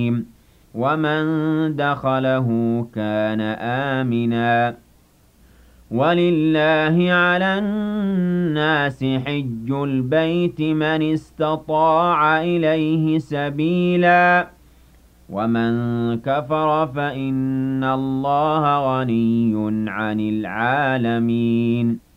ومن دخله كان آمنا ولله على الناس حج البيت من استطاع إليه سبيلا ومن كفر فإن الله غني عن العالمين